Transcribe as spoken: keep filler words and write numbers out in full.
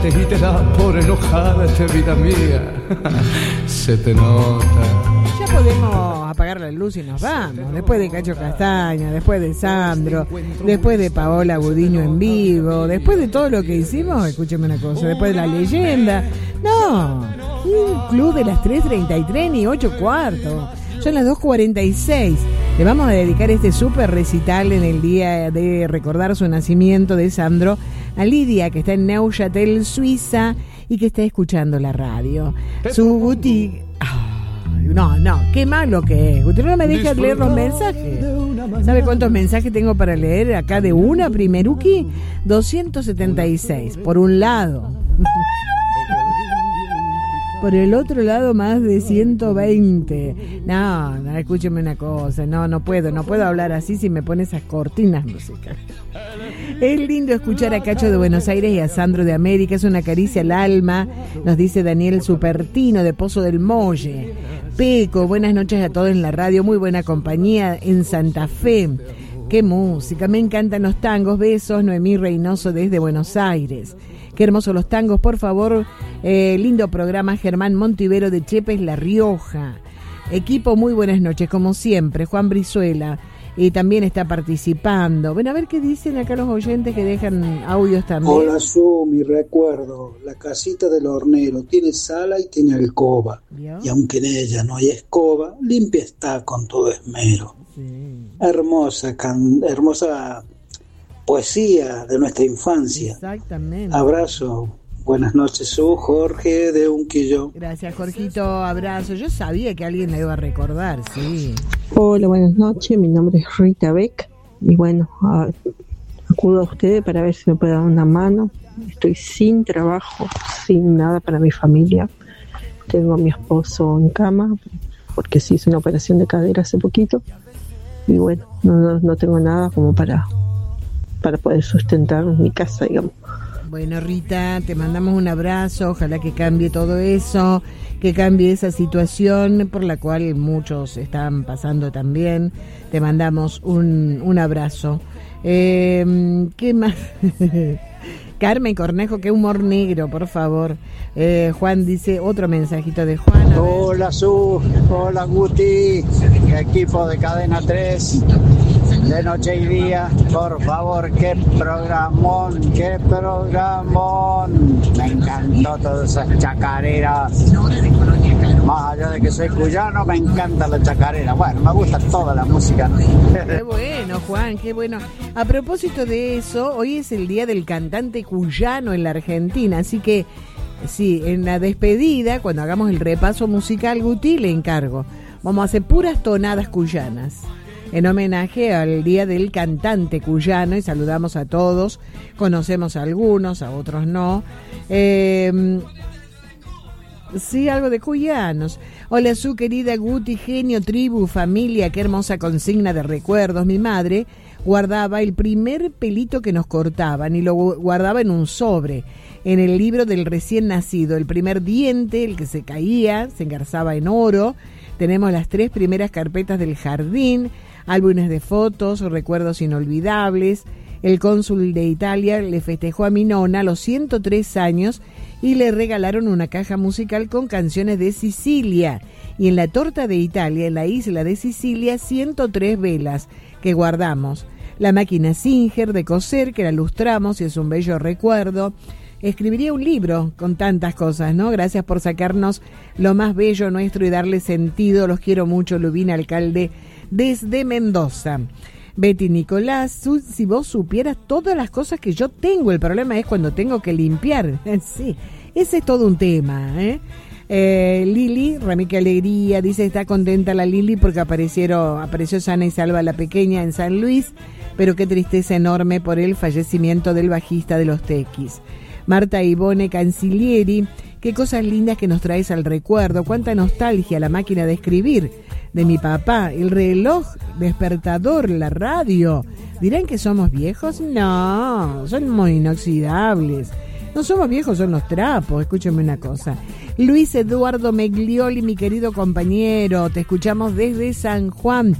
Y te da por enojarte, vida mía. Se te nota. Ya podemos apagar la luz y nos vamos. Después de Cacho Castaña, después de Sandro, después de Paola Gudiño en vivo, después de todo lo que hicimos, escúcheme una cosa, después de la leyenda. No, un club de las tres treinta y tres ni ocho cuartos. Son las dos cuarenta y seis. Le vamos a dedicar este súper recital en el día de recordar su nacimiento de Sandro a Lidia, que está en Neuchâtel, Suiza, y que está escuchando la radio. Su Guti... Ay, no, no, qué malo que es. Usted no me deja leer los mensajes. ¿Sabe cuántos mensajes tengo para leer acá de una primeruki? doscientos setenta y seis, por un lado. Por el otro lado, más de ciento veinte. No, no, escúcheme una cosa. No, no puedo, no puedo hablar así si me pone esas cortinas musicales. Es lindo escuchar a Cacho de Buenos Aires y a Sandro de América. Es una caricia al alma, nos dice Daniel Supertino de Pozo del Molle. Peco, buenas noches a todos en la radio. Muy buena compañía en Santa Fe. Qué música, me encantan los tangos. Besos, Noemí Reynoso desde Buenos Aires. Qué hermosos los tangos, por favor. Eh, lindo programa, Germán Montivero de Chepes, La Rioja. Equipo, muy buenas noches, como siempre. Juan Brizuela y también está participando. Bueno, a ver qué dicen acá los oyentes que dejan audios también. Hola, Su, mi recuerdo. La casita del hornero tiene sala y tiene alcoba. ¿Vio? Y aunque en ella no hay escoba, limpia está con todo esmero. Sí. Hermosa, can, hermosa poesía de nuestra infancia. Exactamente. Abrazo. Buenas noches, Su, Jorge de Unquillo. Gracias, Jorgito, abrazo. Yo sabía que alguien la iba a recordar, sí. Hola, buenas noches, mi nombre es Rita Beck y bueno, a, acudo a ustedes para ver si me pueden dar una mano. Estoy sin trabajo, sin nada para mi familia. Tengo a mi esposo en cama porque se hizo una operación de cadera hace poquito y bueno, no, no, no tengo nada como para, para poder sustentar mi casa, digamos. Bueno, Rita, te mandamos un abrazo, ojalá que cambie todo eso, que cambie esa situación por la cual muchos están pasando también. Te mandamos un, un abrazo. Eh, ¿Qué más? Carmen Cornejo, qué humor negro, por favor. Eh, Juan dice, otro mensajito de Juan. Hola, Su, hola, Guti, equipo de Cadena tres. De noche y día, por favor, qué programón, qué programón. Me encantó todas esas chacareras. Más allá de que soy cuyano, me encanta la chacarera. Bueno, me gusta toda la música. Qué bueno, Juan, qué bueno. A propósito de eso, hoy es el día del cantante cuyano en la Argentina, así que sí, en la despedida, cuando hagamos el repaso musical, Guti, le encargo. Vamos a hacer puras tonadas cuyanas en homenaje al Día del Cantante Cuyano y saludamos a todos, conocemos a algunos, a otros no. Eh, sí, algo de cuyanos. Hola, su querida Guti, genio, tribu, familia, qué hermosa consigna de recuerdos. Mi madre guardaba el primer pelito que nos cortaban y lo guardaba en un sobre, en el libro del recién nacido, el primer diente, el que se caía, se engarzaba en oro. Tenemos las tres primeras carpetas del jardín, álbumes de fotos, recuerdos inolvidables. El cónsul de Italia le festejó a mi nona los ciento tres años y le regalaron una caja musical con canciones de Sicilia. Y en la torta de Italia, en la isla de Sicilia, ciento tres velas que guardamos. La máquina Singer de coser que la lustramos y es un bello recuerdo. Escribiría un libro con tantas cosas, ¿no? Gracias por sacarnos lo más bello nuestro y darle sentido. Los quiero mucho, Lubina, alcalde desde Mendoza. Betty Nicolás, si vos supieras todas las cosas que yo tengo, el problema es cuando tengo que limpiar. Sí, ese es todo un tema, ¿eh? Eh, Lili, Rami, qué alegría, dice, está contenta la Lili porque aparecieron, apareció sana y salva la pequeña en San Luis, pero qué tristeza enorme por el fallecimiento del bajista de los Tequis. Marta Ivone Cancilieri, qué cosas lindas que nos traes al recuerdo, cuánta nostalgia, la máquina de escribir de mi papá, el reloj despertador, la radio. ¿Dirán que somos viejos? No, somos inoxidables. No somos viejos, son los trapos. Escúchame una cosa. Luis Eduardo Meglioli, mi querido compañero, te escuchamos desde San Juan.